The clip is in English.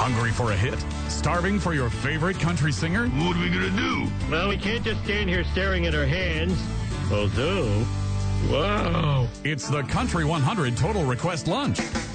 Hungry for a hit? Starving for your favorite country singer? What are we gonna do? Well, we can't just stand here staring at our hands. Although, wow. It's the Country 100 Total Request Lunch.